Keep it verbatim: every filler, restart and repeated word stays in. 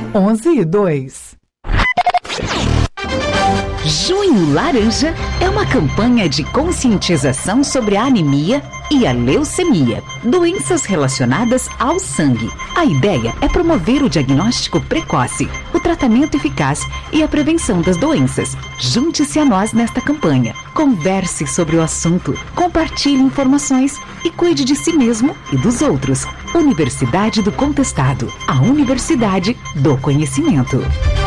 onze e dois. Junho Laranja é uma campanha de conscientização sobre a anemia e a leucemia, doenças relacionadas ao sangue. A ideia é promover o diagnóstico precoce, o tratamento eficaz e a prevenção das doenças. Junte-se a nós nesta campanha. Converse sobre o assunto, compartilhe informações e cuide de si mesmo e dos outros. Universidade do Contestado, a Universidade do Conhecimento.